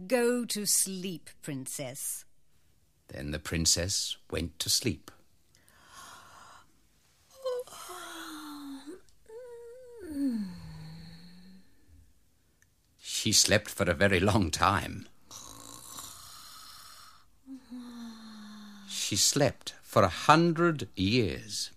Go to sleep, Princess. Then the princess went to sleep. She slept for a very long time. She slept for 100 years.